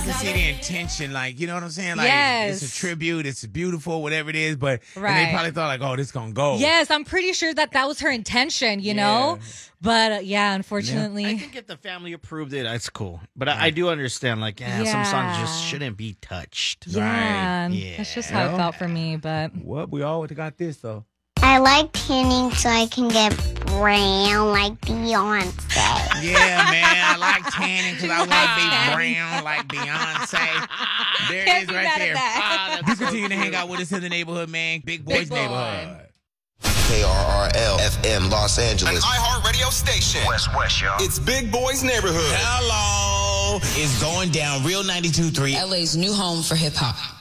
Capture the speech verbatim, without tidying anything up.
can see the intention, like, you know what I'm saying? Like, Yes. it's a tribute, it's beautiful, whatever it is, but and Right. they probably thought, like, oh, this gonna go. Yes, I'm pretty sure that that was her intention, you know? But uh, yeah, unfortunately. I think if the family approved it, it's cool. But I, I do understand, like, yeah, some songs just Yeah. shouldn't be touched. yeah, Yeah. that's just how it felt for me. But Well, we all got this, though. I like tanning so I can get brown like Beyonce. Yeah, man, I like tanning because I want to be brown like Beyonce. There it Can't is be right mad at there. that. You continue to hang out with us in the neighborhood, man. Big Boys Boy. Neighborhood. K R R L F M Los An Angeles. iHeartRadio station. West West, y'all. It's Big Boys Neighborhood. Hello. It's going down. Real ninety-two point three. L A's new home for hip hop.